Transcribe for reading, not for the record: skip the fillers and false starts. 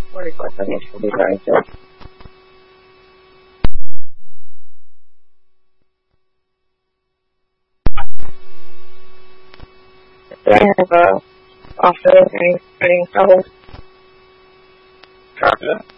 44 seconds will be going to. Do I have officers any trouble? Copy that.